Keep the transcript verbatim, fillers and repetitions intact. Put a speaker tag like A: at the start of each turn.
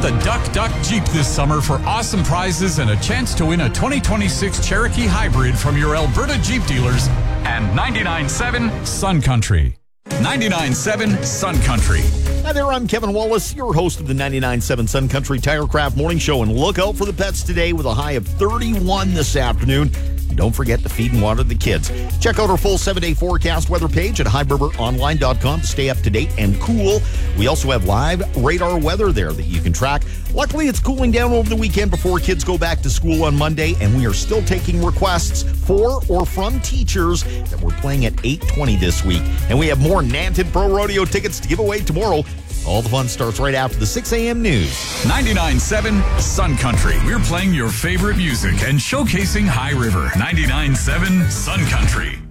A: the Duck Duck Jeep this summer for awesome prizes and a chance to win a twenty twenty-six Cherokee Hybrid from your Alberta Jeep dealers and ninety-nine point seven Sun Country. ninety-nine point seven Sun Country.
B: Hi there, I'm Kevin Wallace, your host of the ninety-nine point seven Sun Country Tirecraft Morning Show, and look out for the pets today with a high of thirty-one this afternoon. And don't forget to feed and water the kids. Check out our full seven-day forecast weather page at high berber online dot com to stay up to date and cool. We also have live radar weather there that you can track. Luckily, it's cooling down over the weekend before kids go back to school on Monday, and we are still taking requests for or from teachers that we're playing at eight twenty this week. And we have more Nanton Pro Rodeo tickets to give away tomorrow. All the fun starts right after the six a.m. news.
A: ninety-nine point seven Sun Country. We're playing your favorite music and showcasing High River. ninety-nine point seven Sun Country.